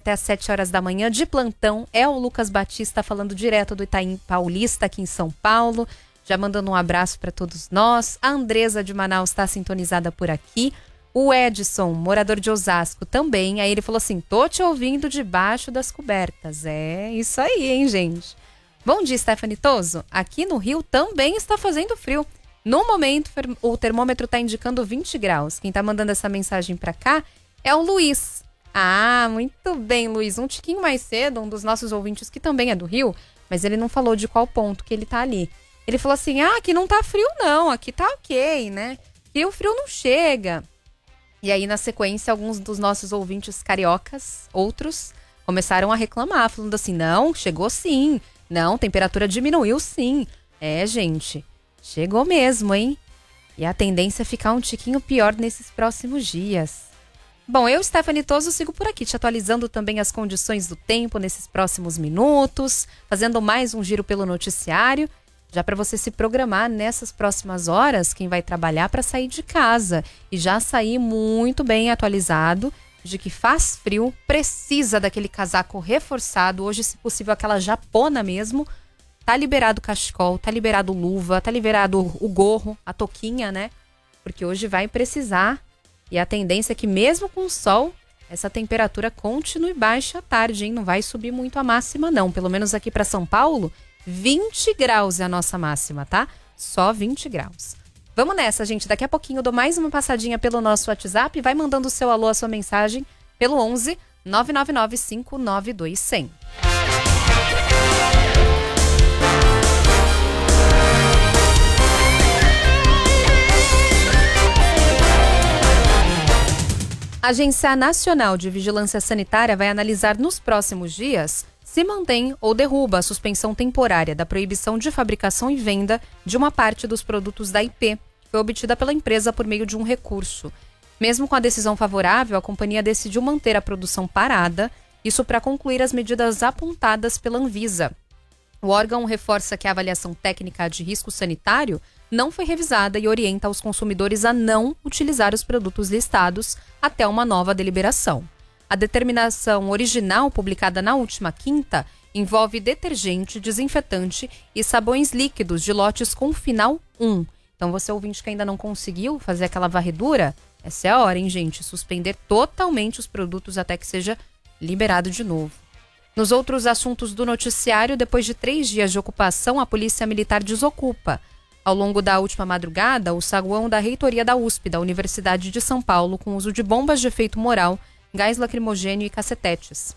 até às 7 horas da manhã de plantão é o Lucas Batista, falando direto do Itaim Paulista, aqui em São Paulo. Já mandando um abraço para todos nós. A Andresa de Manaus está sintonizada por aqui. O Edson, morador de Osasco, também. Aí ele falou assim, tô te ouvindo debaixo das cobertas. É isso aí, hein, gente? Bom dia, Stephanie Toso. Aqui no Rio também está fazendo frio. No momento, o termômetro está indicando 20 graus. Quem está mandando essa mensagem para cá é o Luiz. Ah, muito bem, Luiz. Um tiquinho mais cedo, um dos nossos ouvintes que também é do Rio, mas ele não falou de qual ponto que ele tá ali. Ele falou assim, aqui não tá frio não, aqui tá ok, né? Aqui o frio não chega. E aí, na sequência, alguns dos nossos ouvintes cariocas, outros, começaram a reclamar, falando assim, não, chegou sim. Não, temperatura diminuiu sim. É, gente, chegou mesmo, hein? E a tendência é ficar um tiquinho pior nesses próximos dias. Bom, eu, Stephanie Toso, sigo por aqui, te atualizando também as condições do tempo nesses próximos minutos, fazendo mais um giro pelo noticiário, já para você se programar nessas próximas horas, quem vai trabalhar para sair de casa e já sair muito bem atualizado de que faz frio, precisa daquele casaco reforçado, hoje, se possível, aquela japona mesmo. Tá liberado o cachecol, tá liberado luva, tá liberado o gorro, a touquinha, né? Porque hoje vai precisar. E a tendência é que mesmo com o sol, essa temperatura continue baixa à tarde, hein? Não vai subir muito a máxima, não. Pelo menos aqui para São Paulo, 20 graus é a nossa máxima, tá? Só 20 graus. Vamos nessa, gente. Daqui a pouquinho eu dou mais uma passadinha pelo nosso WhatsApp. Vai mandando o seu alô, a sua mensagem pelo 11 999 592 100. A Agência Nacional de Vigilância Sanitária vai analisar nos próximos dias se mantém ou derruba a suspensão temporária da proibição de fabricação e venda de uma parte dos produtos da IP, que foi obtida pela empresa por meio de um recurso. Mesmo com a decisão favorável, a companhia decidiu manter a produção parada, isso para concluir as medidas apontadas pela Anvisa. O órgão reforça que a avaliação técnica de risco sanitário não foi revisada e orienta os consumidores a não utilizar os produtos listados até uma nova deliberação. A determinação original, publicada na última quinta, envolve detergente, desinfetante e sabões líquidos de lotes com final 1. Então, você ouvinte que ainda não conseguiu fazer aquela varredura, essa é a hora, hein, gente? Suspender totalmente os produtos até que seja liberado de novo. Nos outros assuntos do noticiário, depois de 3 dias de ocupação, a Polícia Militar desocupa. Ao longo da última madrugada, o saguão da reitoria da USP, da Universidade de São Paulo, com uso de bombas de efeito moral, gás lacrimogênio e cacetetes.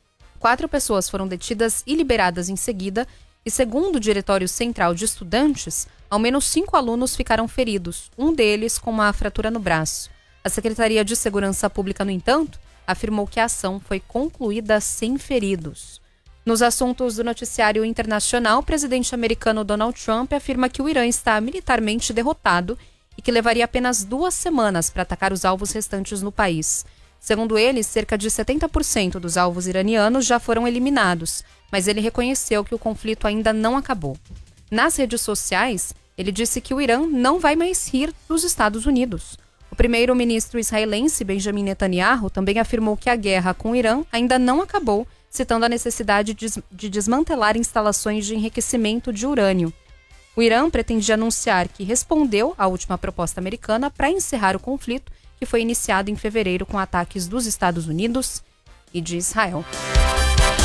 4 pessoas foram detidas e liberadas em seguida e, segundo o Diretório Central de Estudantes, ao menos 5 alunos ficaram feridos, um deles com uma fratura no braço. A Secretaria de Segurança Pública, no entanto, afirmou que a ação foi concluída sem feridos. Nos assuntos do noticiário internacional, o presidente americano Donald Trump afirma que o Irã está militarmente derrotado e que levaria apenas 2 semanas para atacar os alvos restantes no país. Segundo ele, cerca de 70% dos alvos iranianos já foram eliminados, mas ele reconheceu que o conflito ainda não acabou. Nas redes sociais, ele disse que o Irã não vai mais rir dos Estados Unidos. O primeiro-ministro israelense Benjamin Netanyahu também afirmou que a guerra com o Irã ainda não acabou, citando a necessidade de desmantelar instalações de enriquecimento de urânio. O Irã pretendia anunciar que respondeu à última proposta americana para encerrar o conflito, que foi iniciado em fevereiro com ataques dos Estados Unidos e de Israel.